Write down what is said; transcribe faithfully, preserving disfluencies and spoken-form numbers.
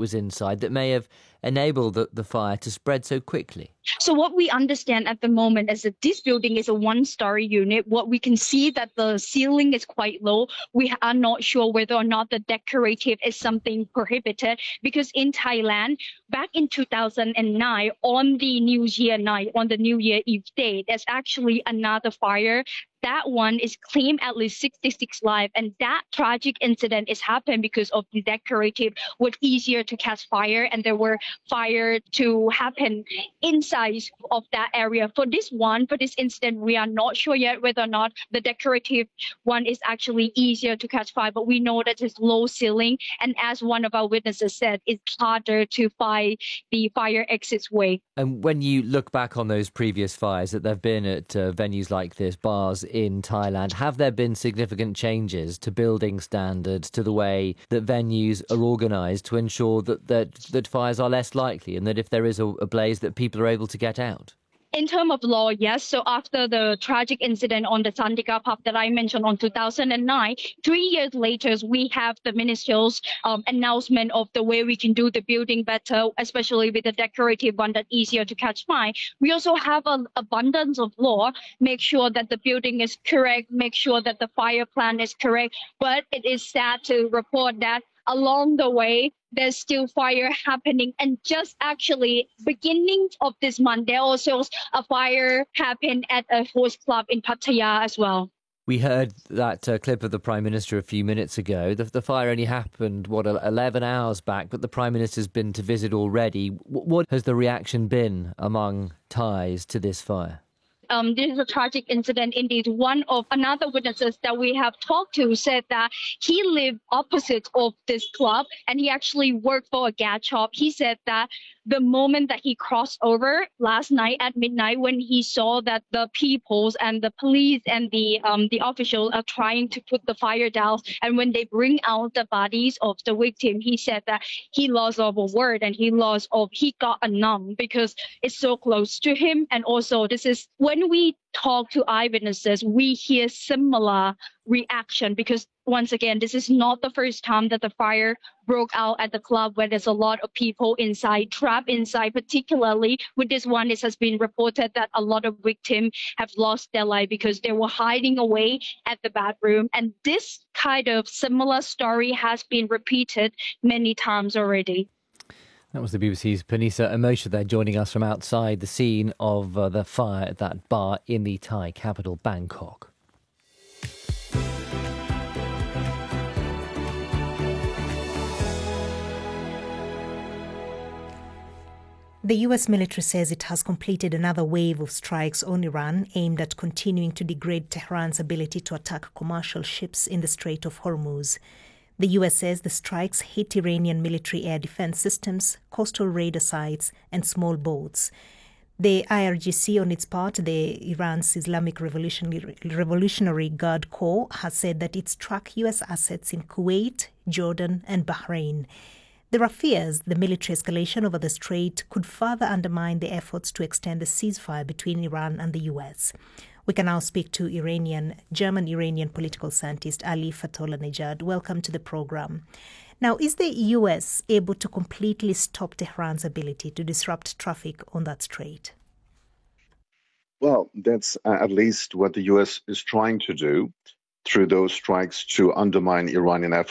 was inside that may have enabled the, the fire to spread so quickly? So what we understand at the moment is that this building is a one-story unit. What we can see that the ceiling is quite low. We are not sure whether or not the decorative is something prohibited, because in Thailand, back in two thousand nine, on the New Year night, on the New Year Eve day, there's actually another fire. That one is claimed at least sixty-six lives, and that tragic incident is happened because of the decorative was easier to catch fire, and there were fire to happen inside of that area. For this one, for this incident, we are not sure yet whether or not the decorative one is actually easier to catch fire, but we know that it's low ceiling, and as one of our witnesses said, it's harder to find the fire exit way. And when you look back on those previous fires that there have been at uh, venues like this, bars in Thailand, have there been significant changes to building standards, to the way that venues are organised to ensure that, that that fires are less likely, and that if there is a, a blaze that people are able to get out? In terms of law, yes. So after the tragic incident on the Santika pub that I mentioned on two thousand nine, three years later, we have the minister's um, announcement of the way we can do the building better, especially with the decorative one that's easier to catch fire. We also have an abundance of law, make sure that the building is correct, make sure that the fire plan is correct. But it is sad to report that along the way, there's still fire happening. And just actually beginning of this month, there also a fire happened at a host club in Pattaya as well. We heard that uh, clip of the Prime Minister a few minutes ago. The, the fire only happened, what, eleven hours back, but the Prime Minister's been to visit already. What, what has the reaction been among Thais to this fire? Um, this is a tragic incident indeed. One of another witnesses that we have talked to said that he lived opposite of this club and he actually worked for a gas shop. He said that the moment that he crossed over last night at midnight, when he saw that the peoples and the police and the um, the officials are trying to put the fire down, and when they bring out the bodies of the victim, he said that he lost of a word and he lost of he got a numb because it's so close to him. And also, this is when we talk to eyewitnesses, we hear similar reaction, because once again, this is not the first time that the fire broke out at the club where there's a lot of people inside, trapped inside. Particularly with this one, it has been reported that a lot of victims have lost their life because they were hiding away at the bathroom. And this kind of similar story has been repeated many times already. That was the B B C's Panisa Amosha there, joining us from outside the scene of uh, the fire at that bar in the Thai capital, Bangkok. The U S military says it has completed another wave of strikes on Iran aimed at continuing to degrade Tehran's ability to attack commercial ships in the Strait of Hormuz. The U S says the strikes hit Iranian military air defense systems, coastal radar sites, and small boats. The I R G C, on its part, the Iran's Islamic Revolutionary, Revolutionary Guard Corps, has said that it struck U S assets in Kuwait, Jordan, and Bahrain. There are fears the military escalation over the strait could further undermine the efforts to extend a ceasefire between Iran and the U S. We can now speak to Iranian, German-Iranian political scientist Ali Fatollah-Nejad. Welcome to the program. Now, is the U S able to completely stop Tehran's ability to disrupt traffic on that strait? Well, that's uh, at least what the U S is trying to do through those strikes to undermine Iranian efforts